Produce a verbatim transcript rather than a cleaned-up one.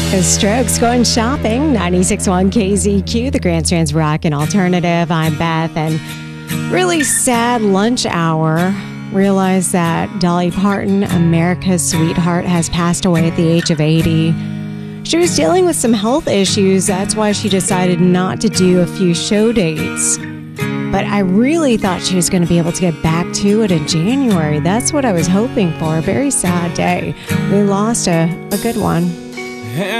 The Strokes going shopping. ninety-six point one K Z Q, the Grand Strand's Rock and Alternative. I'm Beth, and really sad lunch hour. Realized that Dolly Parton, America's sweetheart, has passed away at the age of eighty. She was dealing with some health issues. That's why she decided not to do a few show dates. But I really thought she was going to be able to get back to it in January. That's what I was hoping for. A very sad day. We lost a, a good one.